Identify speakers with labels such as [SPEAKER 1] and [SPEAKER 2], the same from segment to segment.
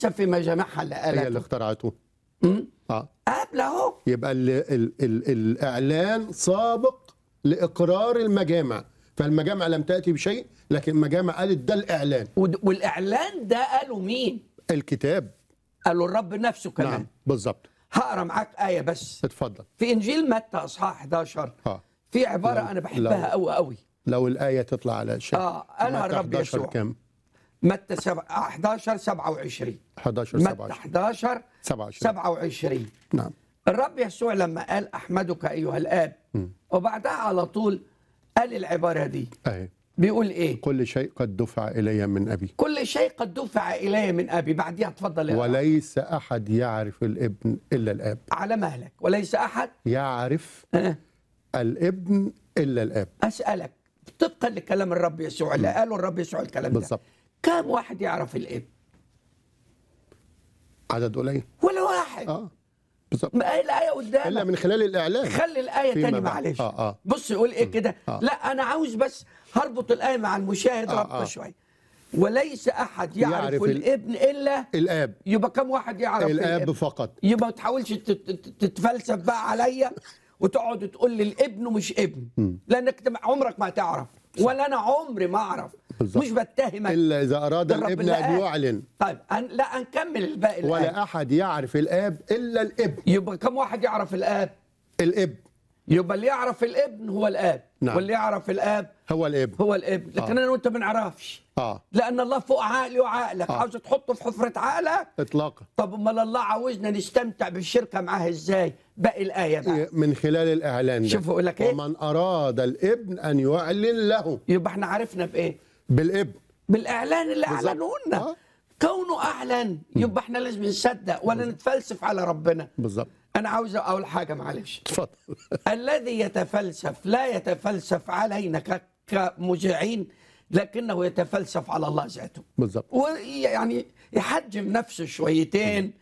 [SPEAKER 1] في مجامعها اللي
[SPEAKER 2] هي
[SPEAKER 1] قالته.
[SPEAKER 2] اللي اخترعته.
[SPEAKER 1] قبل اهو.
[SPEAKER 2] يبقى الإعلان سابق لإقرار المجامع، فالمجامع لم تأتي بشيء، لكن المجامع قالت ده الإعلان.
[SPEAKER 1] والإعلان ده قالوا مين؟
[SPEAKER 2] الكتاب.
[SPEAKER 1] قالوا الرب نفسه كمان.
[SPEAKER 2] نعم بالظبط.
[SPEAKER 1] هقرا معاك آية بس.
[SPEAKER 2] اتفضل.
[SPEAKER 1] في إنجيل متى أصحاح 11 في عبارة أنا بحبها قوي قوي.
[SPEAKER 2] لو الآية تطلع على الشاشة.
[SPEAKER 1] قالها الرب يسوع.
[SPEAKER 2] كم؟
[SPEAKER 1] متى 11:27.
[SPEAKER 2] 11:27.
[SPEAKER 1] متى 11:27.
[SPEAKER 2] نعم.
[SPEAKER 1] الرب يسوع لما قال أحمدك أيها الآب وبعدها على طول قال العبارة دي. بيقول إيه؟
[SPEAKER 2] كل شيء قد دفع إلي من أبي.
[SPEAKER 1] كل شيء قد دفع إلي من أبي. بعديها اتفضل يا
[SPEAKER 2] وليس أحد يعرف الابن إلا الآب.
[SPEAKER 1] على مهلك. وليس أحد
[SPEAKER 2] يعرف الابن إلا الآب.
[SPEAKER 1] أسألك طبقا لكلام الرب يسوع اللي قاله الرب يسوع الكلام
[SPEAKER 2] بالضبط.
[SPEAKER 1] ده، كم واحد يعرف الابن؟
[SPEAKER 2] عدد قليل.
[SPEAKER 1] ولا واحد.
[SPEAKER 2] بالظبط.
[SPEAKER 1] الآية قدامك
[SPEAKER 2] إلا من خلال الإعلان.
[SPEAKER 1] خلي الآية تاني معلش. بص يقول إيه كده. لا أنا عاوز بس هربط الآية مع المشاهد ربطة شوية. وليس أحد يعرف الابن إلا الآب. يبقى كم واحد يعرف
[SPEAKER 2] الآب فقط.
[SPEAKER 1] يبقى ما تحاولش تتفلسف بقى عليا وتقعد تقول لي الابن مش ابن، لأنك عمرك ما تعرف ولا أنا عمري ما أعرف. بالزبط. مش بتهمك
[SPEAKER 2] إلا إذا أراد الابن أن يعلن.
[SPEAKER 1] طيب لا هنكمل الباقي.
[SPEAKER 2] ولا أحد يعرف الآب إلا الابن.
[SPEAKER 1] يبقى كم واحد يعرف الآب؟
[SPEAKER 2] الابن.
[SPEAKER 1] يبقى اللي يعرف الابن هو الآب.
[SPEAKER 2] نعم.
[SPEAKER 1] واللي يعرف الآب
[SPEAKER 2] هو الابن.
[SPEAKER 1] لكن أنا وأنت ما نعرفش. لأن الله فوق عقلي وعقلك. عاوز تحطه في حفرة عقلك
[SPEAKER 2] إطلاقا.
[SPEAKER 1] طب امال الله عاوزنا نستمتع بالشركة معاه إزاي؟ باقي الآية بقى
[SPEAKER 2] من خلال الإعلان ده.
[SPEAKER 1] شوف أقول لك إيه؟
[SPEAKER 2] ومن أراد الابن أن يعلن له.
[SPEAKER 1] يبقى احنا عرفنا بإيه؟
[SPEAKER 2] بالابن.
[SPEAKER 1] بالإعلان اللي أعلنوه لنا. كونه أعلن يبقى احنا لازم نصدق ولا نتفلسف على ربنا.
[SPEAKER 2] بالظبط.
[SPEAKER 1] أنا عاوز أقول حاجة معلش.
[SPEAKER 2] اتفضل.
[SPEAKER 1] الذي يتفلسف لا يتفلسف علينا كمذيعين، لكنه يتفلسف على الله ذاته.
[SPEAKER 2] بالظبط.
[SPEAKER 1] ويعني يحجم نفسه شويتين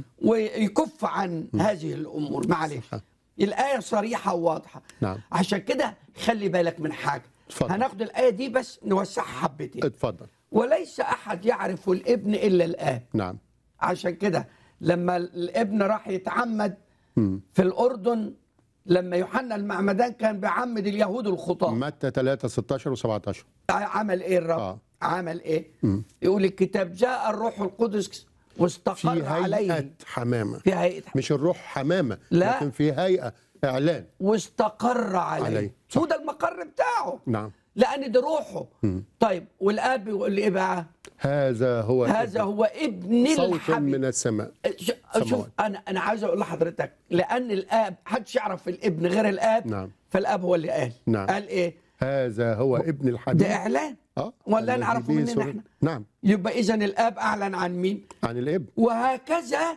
[SPEAKER 1] ويكف عن هذه الأمور. معلش. الآية صريحة وواضحة.
[SPEAKER 2] نعم.
[SPEAKER 1] عشان كده خلي بالك من حاجة. اتفضل. هناخد الآية دي بس نوسعها حبتين.
[SPEAKER 2] اتفضل.
[SPEAKER 1] وليس أحد يعرف الابن إلا الآب.
[SPEAKER 2] نعم.
[SPEAKER 1] عشان كده لما الابن راح يتعمد في الأردن، لما يوحنا المعمدان كان بيعمد اليهود الخطاة.
[SPEAKER 2] متى 3:16 و17.
[SPEAKER 1] عمل إيه الرب؟ عمل إيه؟ يقول الكتاب جاء الروح القدس واستقر عليه
[SPEAKER 2] في هيئة حمامة.
[SPEAKER 1] في هيئة
[SPEAKER 2] مش الروح حمامة،
[SPEAKER 1] لا.
[SPEAKER 2] لكن في هيئة إعلان.
[SPEAKER 1] واستقر عليه. وده المقر بتاعه.
[SPEAKER 2] نعم.
[SPEAKER 1] لأن ده روحه. طيب والآب يقول لي إيه بقى؟
[SPEAKER 2] هذا هو
[SPEAKER 1] ابن الحبيب.
[SPEAKER 2] صوت من السماء.
[SPEAKER 1] شوف أنا عايز أقول لحضرتك لأن الآب محدش يعرف الابن غير الآب.
[SPEAKER 2] نعم.
[SPEAKER 1] فالآب هو اللي قال.
[SPEAKER 2] نعم.
[SPEAKER 1] قال إيه؟
[SPEAKER 2] هذا هو ابن الحبيب.
[SPEAKER 1] ده إعلان. ولا نعرفه مننا إحنا.
[SPEAKER 2] نعم.
[SPEAKER 1] يبقى إذن الآب أعلن عن مين؟
[SPEAKER 2] عن الابن.
[SPEAKER 1] وهكذا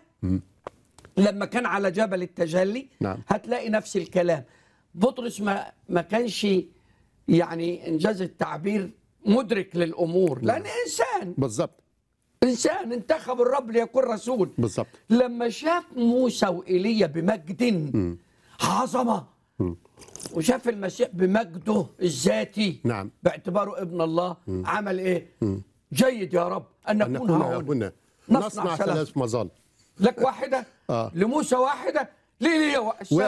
[SPEAKER 1] لما كان على جبل التجلي.
[SPEAKER 2] نعم.
[SPEAKER 1] هتلاقي نفس الكلام. بطرس ما كانش يعني إنجاز التعبير مدرك للأمور. لأن إنسان.
[SPEAKER 2] بالظبط.
[SPEAKER 1] إنسان انتخب الرب ليكون رسول.
[SPEAKER 2] بالظبط.
[SPEAKER 1] لما شاف موسى وإيليا بمجد عظمة وشاف المسيح بمجده الذاتي.
[SPEAKER 2] نعم.
[SPEAKER 1] باعتباره ابن الله. عمل إيه؟ جيد يا رب أن نكون هنا
[SPEAKER 2] نصنع 3 مظال.
[SPEAKER 1] لك واحدة لموسى واحدة لإيليا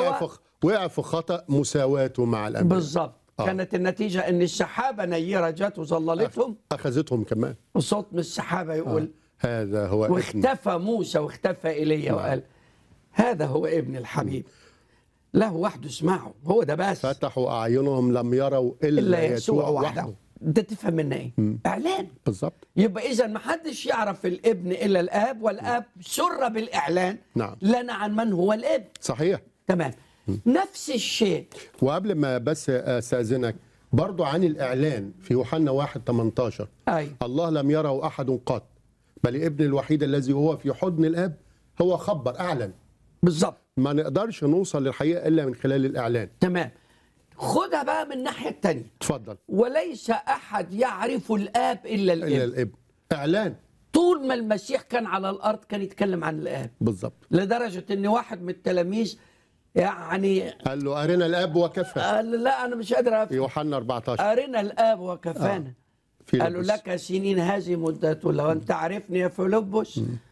[SPEAKER 2] وقع في خطأ مساواته مع الأنبياء.
[SPEAKER 1] بالظبط. كانت النتيجة أن السحابة نيرة جت وظللتهم.
[SPEAKER 2] أخذتهم كمان.
[SPEAKER 1] وصوت من السحابة يقول
[SPEAKER 2] هذا هو
[SPEAKER 1] واختفى موسى واختفى إيليا وقال هذا هو ابن الحبيب له وحده اسمعوا. هو ده بس.
[SPEAKER 2] فتحوا أعينهم لم يروا إلا يسوع وحده.
[SPEAKER 1] ده تفهم منا إيه؟ إعلان.
[SPEAKER 2] بالظبط.
[SPEAKER 1] يبقى إذا ما حدش يعرف الابن إلا الآب، والآب سر بالإعلان.
[SPEAKER 2] نعم.
[SPEAKER 1] لنا عن من هو الابن.
[SPEAKER 2] صحيح.
[SPEAKER 1] تمام. نفس الشيء.
[SPEAKER 2] وقبل ما بس أستأذنك برضو عن الإعلان في يوحنا 1:18. الله لم يره أحد قط بل ابن الوحيد الذي هو في حضن الآب هو خبر أعلن.
[SPEAKER 1] بالظبط.
[SPEAKER 2] ما نقدرش نوصل للحقيقة إلا من خلال الإعلان.
[SPEAKER 1] تمام. خدها بقى من الناحية التانية.
[SPEAKER 2] اتفضل.
[SPEAKER 1] وليس أحد يعرف الآب إلا الابن.
[SPEAKER 2] إعلان.
[SPEAKER 1] طول ما المسيح كان على الأرض كان يتكلم عن الآب.
[SPEAKER 2] بالظبط.
[SPEAKER 1] لدرجة إن واحد من التلاميذ يعني
[SPEAKER 2] قال له أرنا الآب وكفى.
[SPEAKER 1] قال لا أنا مش قادر أفهم.
[SPEAKER 2] يوحنا 14.
[SPEAKER 1] أرنا الآب وكفانا. قالوا لك سنين هذه مدته لو أنت عرفني يا فيلبس